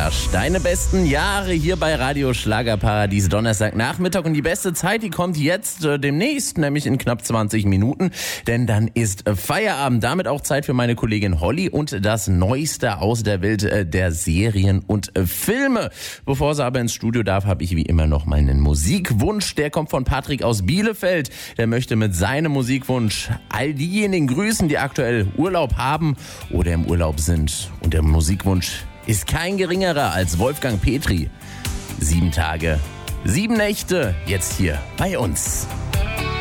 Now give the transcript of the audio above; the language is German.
Clash. Deine besten Jahre hier bei Radio Schlagerparadies Donnerstagnachmittag. Und die beste Zeit, die kommt jetzt demnächst, nämlich in knapp 20 Minuten. Denn dann ist Feierabend. Damit auch Zeit für meine Kollegin Holly und das Neueste aus der Welt der Serien und Filme. Bevor sie aber ins Studio darf, habe ich wie immer noch meinen Musikwunsch. Der kommt von Patrick aus Bielefeld. Der möchte mit seinem Musikwunsch all diejenigen grüßen, die aktuell Urlaub haben oder im Urlaub sind. Und der Musikwunsch ist kein geringerer als Wolfgang Petri. 7 Tage, 7 Nächte, jetzt hier bei uns.